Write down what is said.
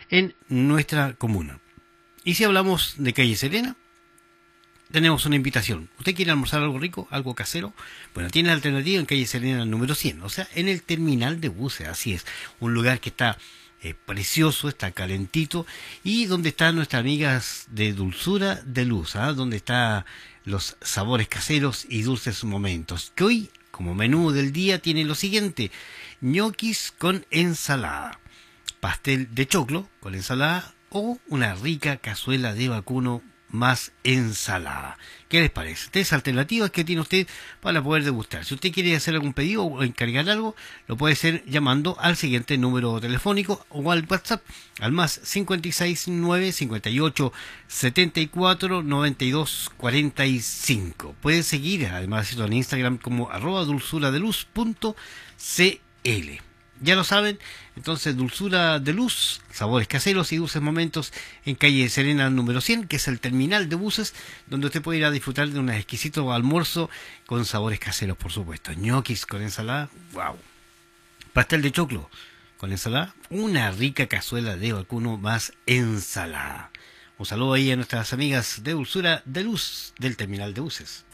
en nuestra comuna. Y si hablamos de Calle Serena, tenemos una invitación. ¿Usted quiere almorzar algo rico, algo casero? Bueno, tiene la alternativa en Calle Serena número 100, o sea, en el terminal de buses, así es. Un lugar que está precioso, está calentito, y donde están nuestras amigas de Dulzura de Luz, donde están los sabores caseros y dulces momentos, que hoy, como menú del día, tiene lo siguiente: ñoquis con ensalada, pastel de choclo con ensalada o una rica cazuela de vacuno más ensalada. ¿Qué les parece? Tres alternativas que tiene usted para poder degustar. Si usted quiere hacer algún pedido o encargar algo, lo puede hacer llamando al siguiente número telefónico o al WhatsApp al más 569 58 74 92 45. Puede seguir además en Instagram como @dulzuradeluz.cl. Ya lo saben, entonces Dulzura de Luz, sabores caseros y dulces momentos en calle Serena número 100, que es el terminal de buses, donde usted puede ir a disfrutar de un exquisito almuerzo con sabores caseros, por supuesto. Ñoquis con ensalada, wow. Pastel de choclo con ensalada, una rica cazuela de vacuno más ensalada. Un saludo ahí a nuestras amigas de Dulzura de Luz del terminal de buses.